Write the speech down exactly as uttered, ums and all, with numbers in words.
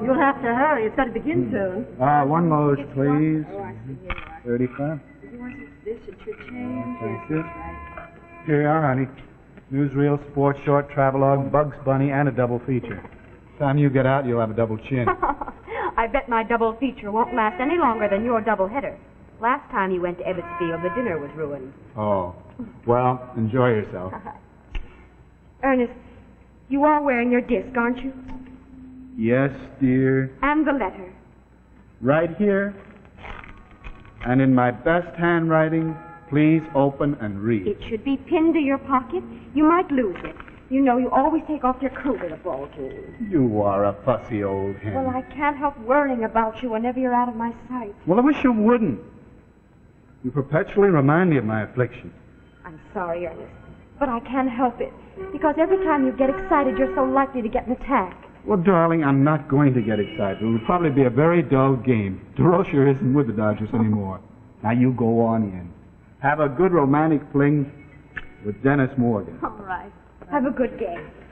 You'll have to hurry. It's got to begin soon. Uh, one Moe's, It's please. one- Oh, I see. Here you are. thirty-five. Did you want this at your change? Thank Yes, you. that's right. Here you are, honey. Newsreel, sports, short, travelogue, Bugs Bunny, and a double feature. Time you get out, you'll have a double chin. I bet my double feature won't last any longer than your double header. Last time you went to Ebbetsfield, the dinner was ruined. Oh. Well, enjoy yourself. Ernest, you are wearing your disc, aren't you? Yes, dear. And the letter. Right here. And in my best handwriting, please open and read. It should be pinned to your pocket. You might lose it. You know, you always take off your coat at a ball game. You are a fussy old hen. Well, I can't help worrying about you whenever you're out of my sight. Well, I wish you wouldn't. You perpetually remind me of my affliction. I'm sorry, Ernest, but I can't help it. Because every time you get excited, you're so likely to get an attack. Well, darling, I'm not going to get excited. It will probably be a very dull game. DeRocher isn't with the Dodgers anymore. Now you go on in. Have a good romantic fling with Dennis Morgan. All right. Have a good game.